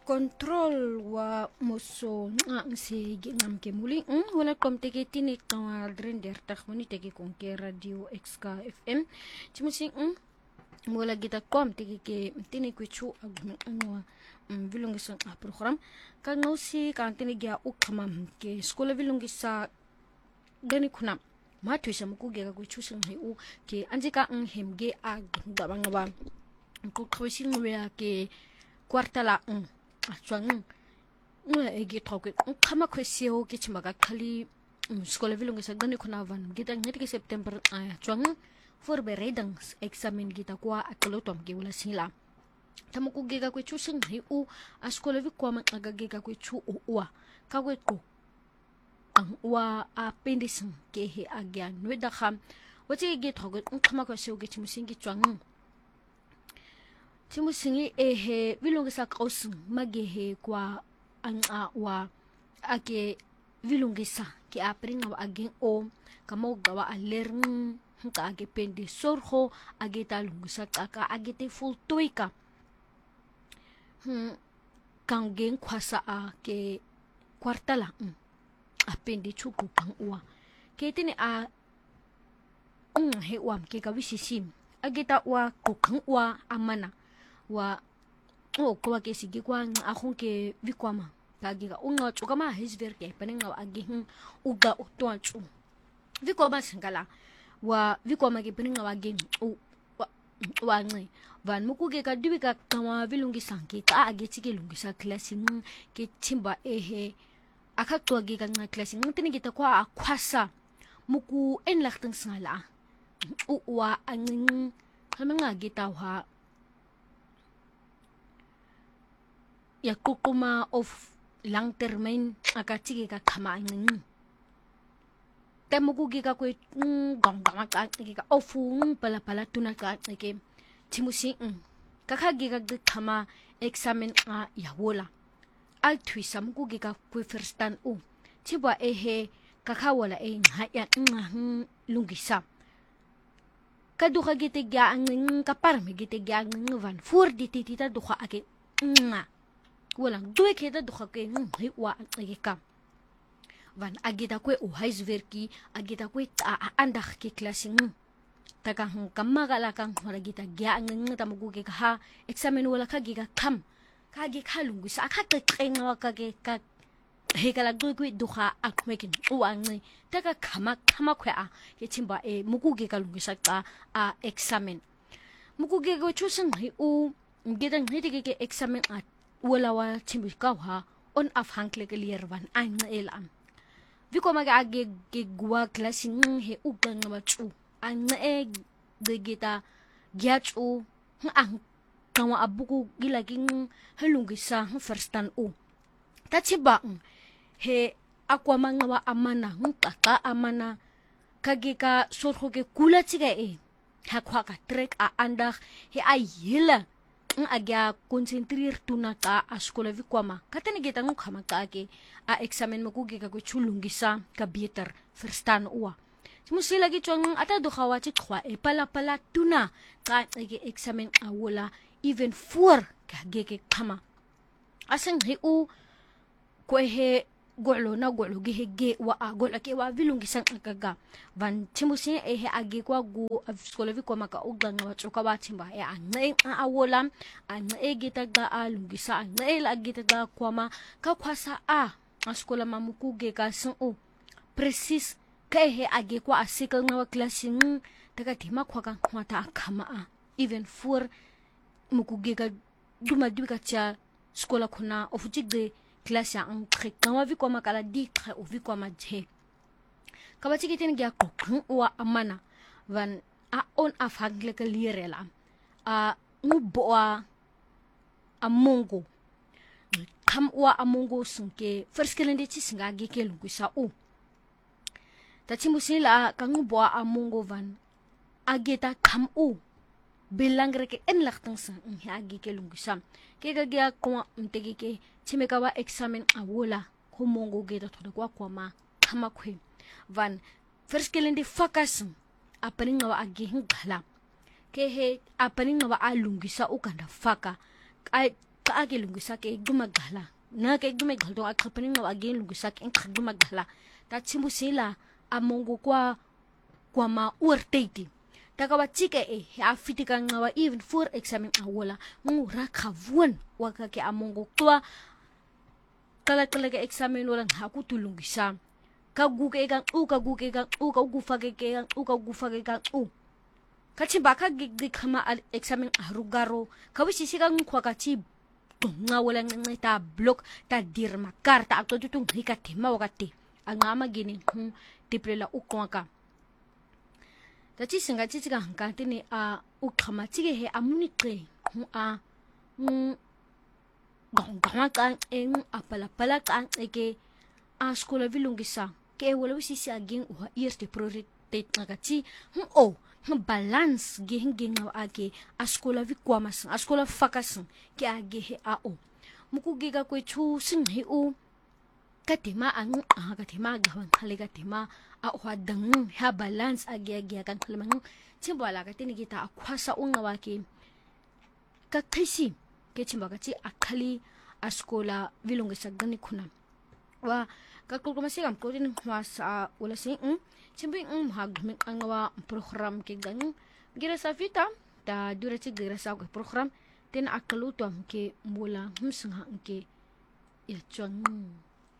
control wa moso ngse ngamke muli wala komteke tini kawa drender takhmoni teke konke radio xk fm chimusi wala gita komteke ke tini kwichu agwa vilungisa program ka ngausi ka tini gya ukama ke skola vilungisa gani kuna matwisha mukuge ka kwichu singi u ke anjika hemge dabanga ko kwisi ngwe ke kwartala achwang egi toke kama kwesio ke chimaga khali skola vilungisa gani kuna van gita ngeti september achwang forbereding examen gita kwa aklotom ke wala sila tamuku gega kwe chusing hi u askola vi kwa magaga gega kwe chu uwa ka kwe ko ang wa appendix ke he agyan weda kham wati ge thoge kama kwesio ke chimusingi chwang chimusingi ehe vilungisa qaus magehe kwa anga wa ake vilungisa ke apringa wa agen o kama gawa alerng ka age pendi sorho age talungisa ka age te full toika kangen kwasa a ke kwartala apendi chuku kang uwa ke tini a he wam ke ka wisisim age ta wa ko kang uwa amana wa kwa ke sigi kwa akong ke vikwama kagiga unga chukama hisver ke paninga agi uga utwanchu vikwama singala wa vikwama ke paninga wagi wa ngai van mukuge ka dubika kama vilungisa ke ka agi tike lungisa classing ke timba ehe akatwa ge ka nga classing tini kita kwa akwasa muku enlachtang singala wa anging hamanga gita wa ya kukuma of long termine akatike ka kama ngin temuku giga kwe gongama ka giga ofu pala tuna ka ke timusi kaka giga kama examen ya wola al twisa muku giga kwe first time tiba ehe kaka wala ya lungisa kaduka gite gya ngin kapar me gite gya ngin van for ditita duka ake walang duwe keda duha ke wa ka van agita kwe o haisverki agita kwe andak ke klasing taka kamagala kang maragita gya ngeng tamugu ke ha examen wala ka giga kam ka gi khalungu sa ka kenga ka ke ka he kala duwe duha akmekin uangi taka kama kwe ke chimba mugu ke kalungu sa ka examen mugu ke go chusen u gidang hidi ke examen wala wa chimbika wa on af hankle ke liervan an elam viko maga age gwa classing he ugang ma chu an de gita gyachu ang kawa abuku gilaging halungisa firstan tachiba he akwa mangwa amana ngaka amana kagika sorho ke kula chiga hakwa ka trek andak he ayila agya konsentrir tuna ka askola vikwama katani gita ngukama ka ke examen makugi ka chulungisa ka better firstan uwa musi lagi chong ata do khawachi khwa pala tuna ka examen awula even for ka geke kama asang he u ko he golo ge wa golo ke wa vilungisa akaga van timusi he agi kwa gu skola vikwama ka ugang wa choka ba timba anai awolam anai gita ga alungisa anai la gita ga kwama ka kwasa askola mamukuge ka sun precis ka he agi kwa asikal nga klasing taga tima kwa ka kwata kama even for mukuge ka duka cha skola kuna ofujigde classe ang trek kama vikwama kala dikre o vikwama je kabati kitin gya ko wa amana van on afagle ka lirela ngubo amongo kam wa amongo sunke first kelende chi singa ge kelungu sa tachimusila ka ngubo amongo van ageta kam bilangre ke enlachtang sa agi kelungu sam ke gya ko mtegi ke chimekawa examen awula kumongo geta thoda kwa ma kama kwe van first kelende focus apaninga wa agi ngala ke he apaninga wa alungisa ukanda faka ka age lungisa ke dumagala na ke dumagal dong akapaning nga age lungisa ke dumagala ta chimusila amongo kwa ma urteiti takawa chike ya fitika ngawa even for examen awola ngura khavun waka ke amongo kwa kala ke examen wala hakutulungisa kaguke kang ukagufake kang ukagufake kang kachimba kagigdi khama al examen arugaro kawisisi kang kwakachi nga wala ngeta block ta dirma karta aktotutung hikati mawakati angama gini tiplela ukwaka tachi singa chichi ka hankati ni ukhama chige he amunike gama kang eng apala kang eke skola vilungisa ke wala wisisi aging uha irte priority ngakachi balance gehing age askola vikwamas askola fakas ke age he mukugiga kwe chu sing he katima katima gawan khale katima dang ha balance age kan khalmang chimbala katini kita akhwasa ungawa ke kakhisi ke chimbaga chi akhali askola vilungisa gani khuna wa kakulkumasi kam ko din hwasa wala sing chimbing hagmin angwa program ke gang gira sa vita ta dura chi gira sa ko program ten akaluto ke mula humsang ke ya chang